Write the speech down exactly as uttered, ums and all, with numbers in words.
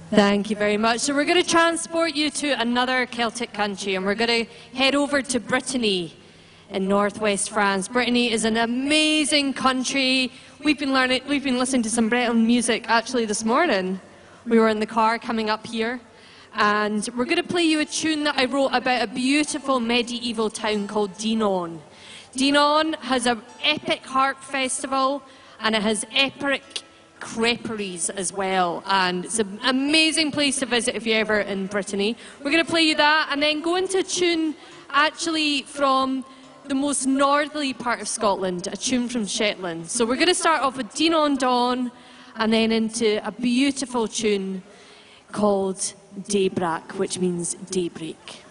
Thank you very much. So we're going to transport you to another Celtic country, and we're going to head over to Brittany in northwest France. Brittany is an amazing country. We've been learning, we've been listening to some Breton music actually this morning. We were in the car coming up here, and we're going to play you a tune that I wrote about a beautiful medieval town called Dinan. Dinan has an epic harp festival, and it has epic creperies as well, and it's an amazing place to visit if you're ever in Brittany. We're going to play you that and then go into a tune actually from the most northerly part of Scotland, a tune from Shetland. So we're going to start off with Dinan Dawn and then into a beautiful tune called Daybreak, which means daybreak.